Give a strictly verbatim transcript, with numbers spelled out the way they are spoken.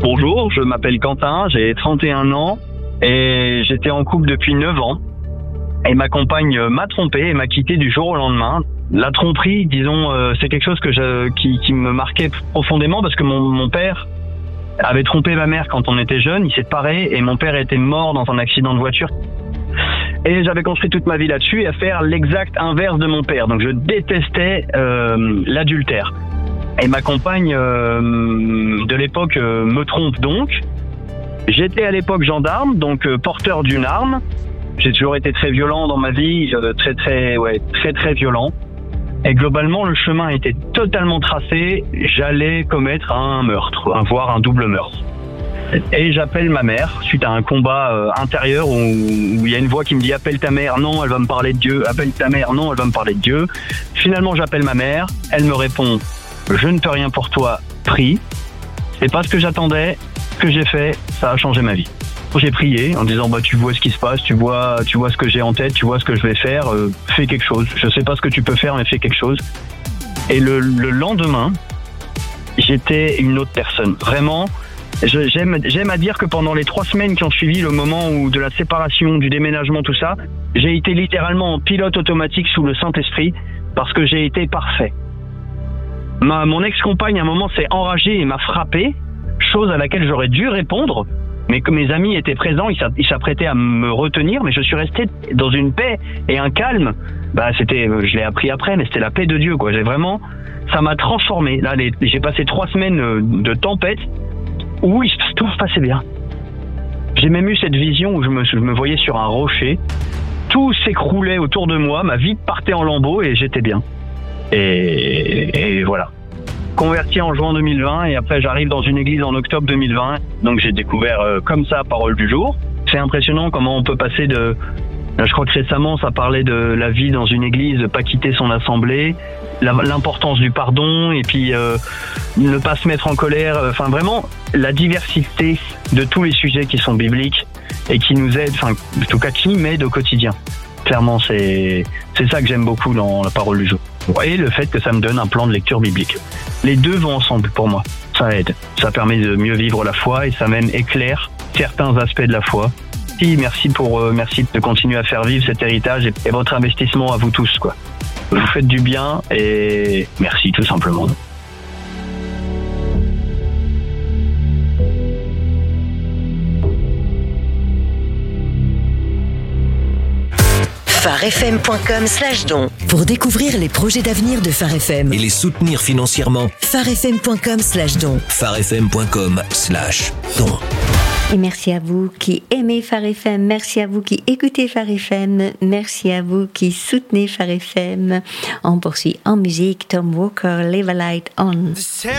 Bonjour, je m'appelle Quentin, j'ai trente et un ans et j'étais en couple depuis neuf ans. Et ma compagne m'a trompé et m'a quitté du jour au lendemain. La tromperie, disons, euh, c'est quelque chose que je, qui, qui me marquait profondément parce que mon, mon père avait trompé ma mère quand on était jeune, il s'est séparé et mon père était mort dans un accident de voiture. Et j'avais construit toute ma vie là-dessus et à faire l'exact inverse de mon père. Donc je détestais euh, l'adultère. Et ma compagne euh, de l'époque euh, me trompe donc. J'étais à l'époque gendarme, donc euh, porteur d'une arme. J'ai toujours été très violent dans ma vie, euh, très très ouais, très très violent. Et globalement, le chemin était totalement tracé. J'allais commettre un meurtre, un, voire un double meurtre. Et j'appelle ma mère suite à un combat euh, intérieur où il y a une voix qui me dit appelle ta mère, non, elle va me parler de Dieu. Appelle ta mère, non, elle va me parler de Dieu. Finalement, j'appelle ma mère. Elle me répond je ne peux rien pour toi, prie. C'est pas ce que j'attendais. Ce que j'ai fait, ça a changé ma vie. J'ai prié en disant bah tu vois ce qui se passe, tu vois tu vois ce que j'ai en tête, tu vois ce que je vais faire, euh, fais quelque chose. Je sais pas ce que tu peux faire mais fais quelque chose. Et le, le lendemain, j'étais une autre personne. Vraiment, je, j'aime j'aime à dire que pendant les trois semaines qui ont suivi le moment où de la séparation, du déménagement, tout ça, j'ai été littéralement en pilote automatique sous le Saint-Esprit parce que j'ai été parfait. Ma mon ex-compagne à un moment s'est enragée et m'a frappé, chose à laquelle j'aurais dû répondre. Mais que mes amis étaient présents, ils s'apprêtaient à me retenir, mais je suis resté dans une paix et un calme. Bah, c'était, je l'ai appris après, mais c'était la paix de Dieu, quoi. J'ai vraiment, ça m'a transformé. Là, les, j'ai passé trois semaines de tempête où tout se passait bien. J'ai même eu cette vision où je me, je me voyais sur un rocher, tout s'écroulait autour de moi, ma vie partait en lambeaux et j'étais bien. Et, et voilà. Converti en juin deux mille vingt et après j'arrive dans une église en octobre deux mille vingt, donc j'ai découvert euh, comme ça Parole du jour. C'est impressionnant comment on peut passer de, je crois que récemment ça parlait de la vie dans une église, de pas quitter son assemblée, la, l'importance du pardon et puis euh, ne pas se mettre en colère, enfin vraiment la diversité de tous les sujets qui sont bibliques et qui nous aident, enfin en tout cas qui m'aident au quotidien. Clairement c'est, c'est ça que j'aime beaucoup dans la Parole du jour. Et le fait que ça me donne un plan de lecture biblique. Les deux vont ensemble pour moi. Ça aide. Ça permet de mieux vivre la foi et ça même éclaire certains aspects de la foi. Si, merci pour, euh, merci de continuer à faire vivre cet héritage et, et votre investissement à vous tous, quoi. Vous faites du bien et merci tout simplement. phare f m point com slash don. Pour découvrir les projets d'avenir de Phare F M et les soutenir financièrement, phare f m point com slash don. phare f m point com slash don. Et merci à vous qui aimez Phare F M, merci à vous qui écoutez Phare F M, merci à vous qui soutenez Phare F M. On poursuit en musique Tom Walker, Live a Light On.